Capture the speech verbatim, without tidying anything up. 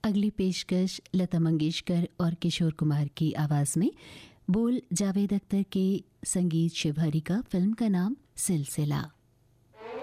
अगली पेशकश लता मंगेशकर और किशोर कुमार की आवाज़ में, बोल जावेद अख्तर के, संगीत शिव हरी का, फिल्म का नाम सिलसिला।